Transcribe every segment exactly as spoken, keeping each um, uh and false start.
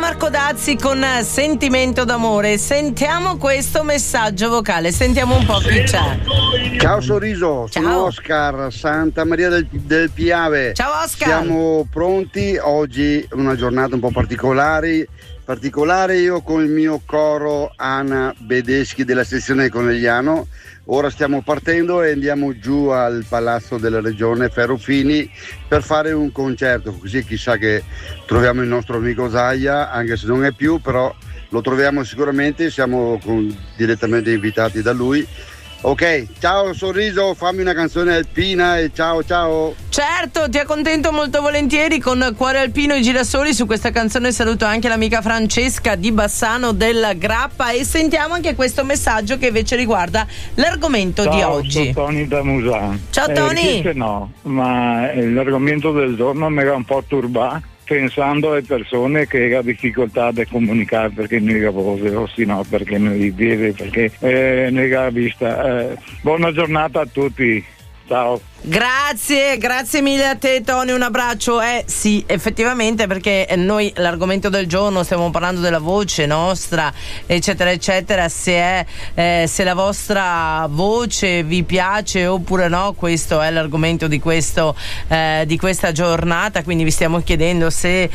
Marco Dazzi con Sentimento d'amore. Sentiamo questo messaggio vocale, sentiamo un po' chi c'è. Ciao Sorriso, Ciao. sono Oscar, Santa Maria del, del Piave. Ciao Oscar. Siamo pronti, oggi è una giornata un po' particolare, particolare io con il mio coro Anna Bedeschi della sezione Conegliano. Ora stiamo partendo e andiamo giù al Palazzo della Regione Ferrofini per fare un concerto, così chissà che troviamo il nostro amico Zaia, anche se non è più, però lo troviamo sicuramente, siamo con, direttamente invitati da lui. Ok, ciao Sorriso, fammi una canzone alpina e ciao ciao. Certo, ti accontento molto volentieri con Cuore Alpino e Girasoli. Su questa canzone saluto anche l'amica Francesca di Bassano del Grappa e sentiamo anche questo messaggio che invece riguarda l'argomento Ciao, di oggi. Sono Tony da Musan. Ciao Tony. Eh, no, ma l'argomento del giorno mi era un po' turbato, pensando alle persone che ha difficoltà di comunicare perché non ha voce, o sì no, perché non li vede, perché eh, non ha vista. Eh, buona giornata a tutti, ciao. Grazie, grazie mille a te Tony, un abbraccio. Eh sì, effettivamente, perché noi l'argomento del giorno stiamo parlando della voce nostra, eccetera eccetera, se è eh, se la vostra voce vi piace oppure no, questo è l'argomento di questo eh, di questa giornata, quindi vi stiamo chiedendo se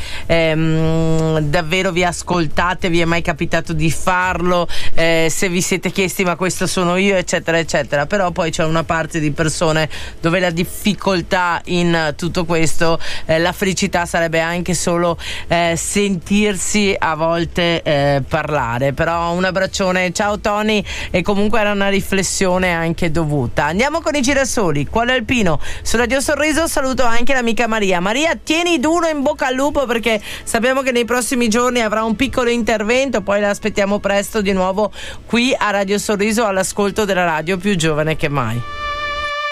ehm, davvero vi ascoltate, vi è mai capitato di farlo, eh, se vi siete chiesti ma questo sono io, eccetera eccetera. Però poi c'è una parte di persone dove la difficoltà in tutto questo, eh, la felicità sarebbe anche solo eh, sentirsi a volte eh, parlare. Però un abbraccione, ciao Tony, e comunque era una riflessione anche dovuta. Andiamo con i Girasoli, Cuore Alpino su Radio Sorriso. Saluto anche l'amica Maria. Maria, tieni duro, in bocca al lupo, perché sappiamo che nei prossimi giorni avrà un piccolo intervento, poi la aspettiamo presto di nuovo qui a Radio Sorriso all'ascolto della radio più giovane che mai.